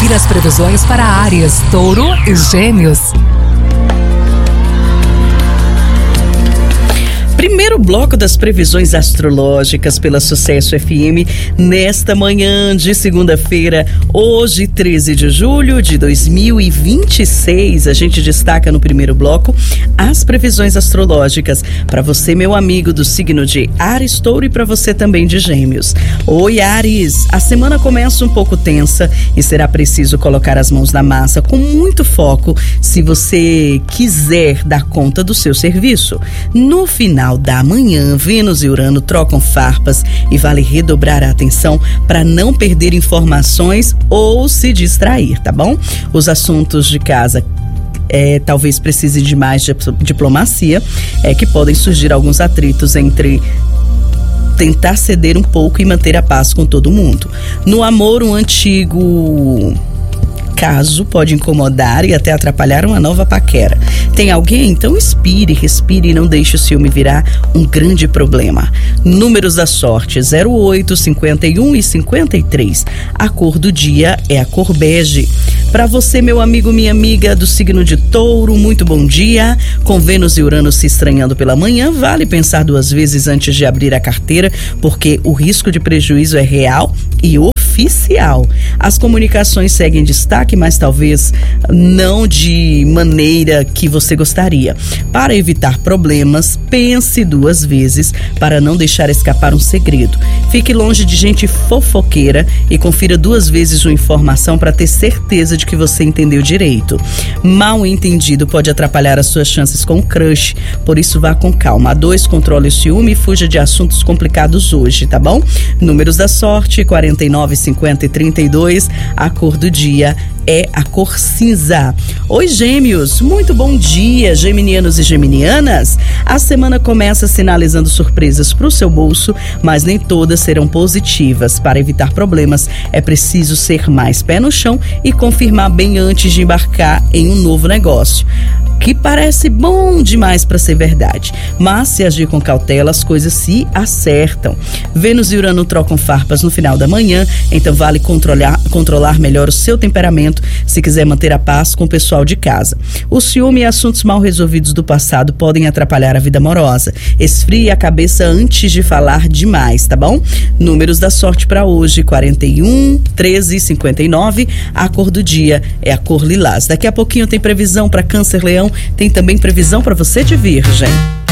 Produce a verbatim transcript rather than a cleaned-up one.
Confira as previsões para Áries, Touro e Gêmeos. Primeiro bloco das previsões astrológicas pela Sucesso F M nesta manhã de segunda-feira, hoje treze de julho de dois mil e vinte e seis. A gente destaca no primeiro bloco as previsões astrológicas para você, meu amigo do signo de Áries, Touro, e para você também de Gêmeos. Oi, Áries, a semana começa um pouco tensa e será preciso colocar as mãos na massa com muito foco se você quiser dar conta do seu serviço. No final da manhã, Vênus e Urano trocam farpas e vale redobrar a atenção para não perder informações ou se distrair, tá bom? Os assuntos de casa É, talvez precise de mais diplomacia, é que podem surgir alguns atritos entre tentar ceder um pouco e manter a paz com todo mundo. No amor, um antigo caso pode incomodar e até atrapalhar uma nova paquera. Tem alguém? Então inspire, respire e não deixe o ciúme virar um grande problema. Números da sorte: zero oito, cinquenta e um e cinquenta e três. A cor do dia é a cor bege. Para você, meu amigo, minha amiga do signo de Touro, muito bom dia. Com Vênus e Urano se estranhando pela manhã, vale pensar duas vezes antes de abrir a carteira, porque o risco de prejuízo é real e oficial. As comunicações seguem destaque, mas talvez não de maneira que você gostaria. Para evitar problemas, pense duas vezes para não deixar escapar um segredo. Fique longe de gente fofoqueira e confira duas vezes uma informação para ter certeza de que você entendeu direito. Mal entendido pode atrapalhar as suas chances com o crush, por isso vá com calma. A dois, controle o ciúme e fuja de assuntos complicados hoje, tá bom? Números da sorte: quarenta e nove, cinquenta e trinta e dois. A cor do dia é a cor cinza. Oi, Gêmeos, muito bom dia, geminianos e geminianas. A semana começa sinalizando surpresas para o seu bolso, mas nem todas serão positivas. Para evitar problemas, é preciso ser mais pé no chão e confirmar bem antes de embarcar em um novo negócio, que parece bom demais para ser verdade. Mas se agir com cautela, as coisas se acertam. Vênus e Urano trocam farpas no final da manhã, então vale controlar, controlar melhor o seu temperamento se quiser manter a paz com o pessoal de casa. O ciúme e assuntos mal resolvidos do passado podem atrapalhar a vida amorosa. Esfrie a cabeça antes de falar demais, tá bom? Números da sorte para hoje: quarenta e um, treze e cinquenta e nove. A cor do dia é a cor lilás. Daqui a pouquinho tem previsão para Câncer, Leão. Tem também previsão para você de Virgem.